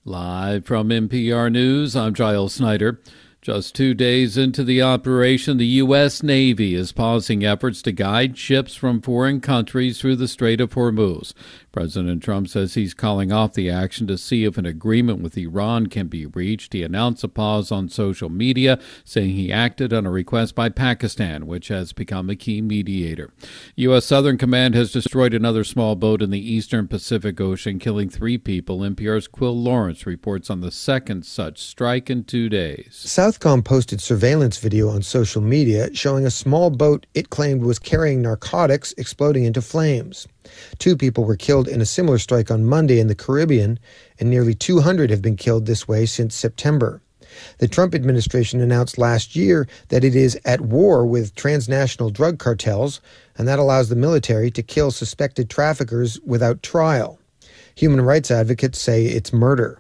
Live from NPR News, I'm Giles Snyder. Just 2 days into the operation, the U.S. Navy is pausing efforts to guide ships from foreign countries through the Strait of Hormuz. President Trump says he's calling off the action to see if an agreement with Iran can be reached. He announced a pause on social media, saying he acted on a request by Pakistan, which has become a key mediator. U.S. Southern Command has destroyed another small boat in the eastern Pacific Ocean, killing 3 people. NPR's Quill Lawrence reports on the second such strike in 2 days. Southcom posted surveillance video on social media showing a small boat it claimed was carrying narcotics exploding into flames. 2 people were killed in a similar strike on Monday in the Caribbean, and nearly 200 have been killed this way since September. The Trump administration announced last year that it is at war with transnational drug cartels, and that allows the military to kill suspected traffickers without trial. Human rights advocates say it's murder.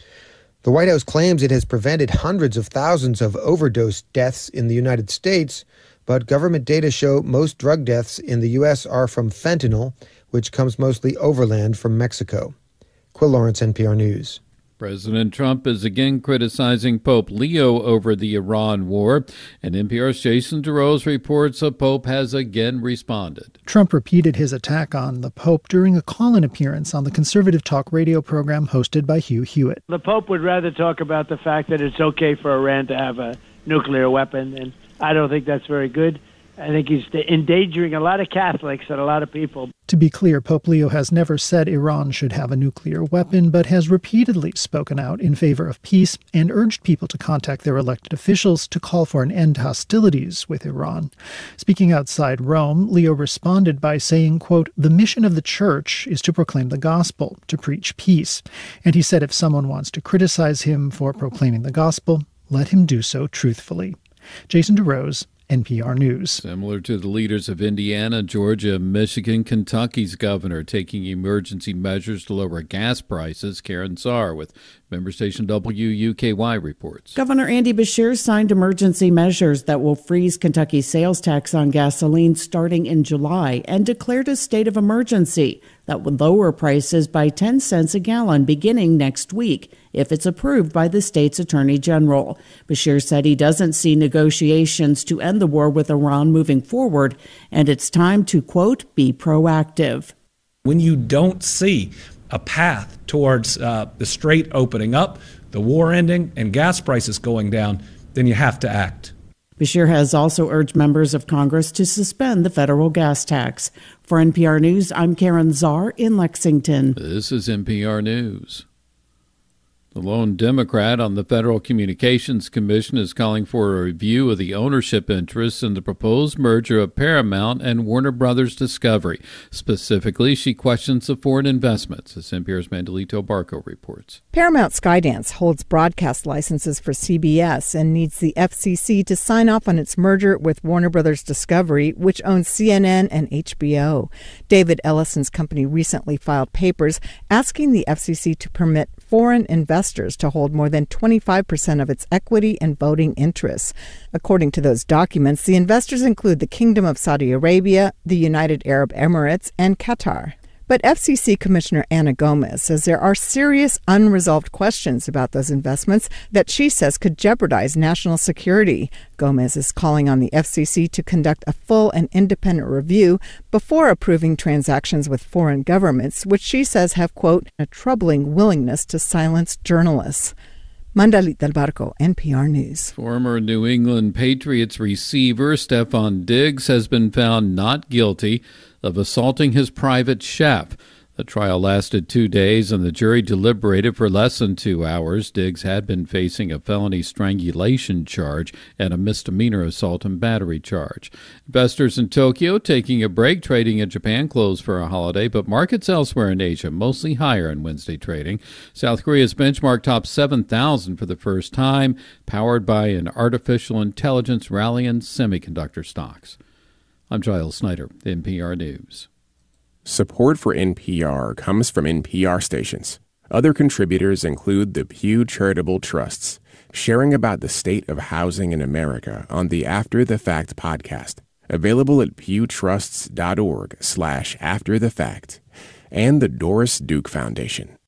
The White House claims it has prevented hundreds of thousands of overdose deaths in the United States, but government data show most drug deaths in the U.S. are from fentanyl, which comes mostly overland from Mexico. Quill Lawrence, NPR News. President Trump is again criticizing Pope Leo over the Iran war, and NPR's Jason DeRose reports the Pope has again responded. Trump repeated his attack on the Pope during a call-in appearance on the conservative talk radio program hosted by Hugh Hewitt. The Pope would rather talk about the fact that it's okay for Iran to have a nuclear weapon, and I don't think that's very good. I think he's endangering a lot of Catholics and a lot of people. To be clear, Pope Leo has never said Iran should have a nuclear weapon, but has repeatedly spoken out in favor of peace and urged people to contact their elected officials to call for an end to hostilities with Iran. Speaking outside Rome, Leo responded by saying, quote, "The mission of the church is to proclaim the gospel, to preach peace." And he said if someone wants to criticize him for proclaiming the gospel, let him do so truthfully. Jason DeRose, NPR News. Similar to the leaders of Indiana, Georgia, Michigan, Kentucky's governor taking emergency measures to lower gas prices. Karen Czar with member station WUKY reports. Governor Andy Beshear signed emergency measures that will freeze Kentucky's sales tax on gasoline starting in July and declared a state of emergency that would lower prices by 10 cents a gallon beginning next week if it's approved by the state's attorney general. Beshear said he doesn't see negotiations to end the war with Iran moving forward, and it's time to, quote, be proactive. When you don't see a path towards the strait opening up, the war ending, and gas prices going down, then you have to act. Beshear has also urged members of Congress to suspend the federal gas tax. For NPR News, I'm Karen Czar in Lexington. This is NPR News. The lone Democrat on the Federal Communications Commission is calling for a review of the ownership interests in the proposed merger of Paramount and Warner Brothers Discovery. Specifically, she questions the foreign investments, as NPR's Mandelito Barco reports. Paramount Skydance holds broadcast licenses for CBS and needs the FCC to sign off on its merger with Warner Brothers Discovery, which owns CNN and HBO. David Ellison's company recently filed papers asking the FCC to permit foreign investors to hold more than 25% of its equity and voting interests. According to those documents, the investors include the Kingdom of Saudi Arabia, the United Arab Emirates, and Qatar. But FCC Commissioner Ana Gomez says there are serious unresolved questions about those investments that she says could jeopardize national security. Gomez is calling on the FCC to conduct a full and independent review before approving transactions with foreign governments, which she says have, quote, a troubling willingness to silence journalists. Mandalit Del Barco, NPR News. Former New England Patriots receiver Stefon Diggs has been found not guilty of assaulting his private chef. The trial lasted 2 days, and the jury deliberated for less than 2 hours. Diggs had been facing a felony strangulation charge and a misdemeanor assault and battery charge. Investors in Tokyo taking a break, trading in Japan closed for a holiday, but markets elsewhere in Asia mostly higher in Wednesday trading. South Korea's benchmark topped 7,000 for the first time, powered by an artificial intelligence rally in semiconductor stocks. I'm Giles Snyder, NPR News. Support for NPR comes from NPR stations. Other contributors include the Pew Charitable Trusts, sharing about the state of housing in America on the After the Fact podcast, available at pewtrusts.org/afterthefact, and the Doris Duke Foundation.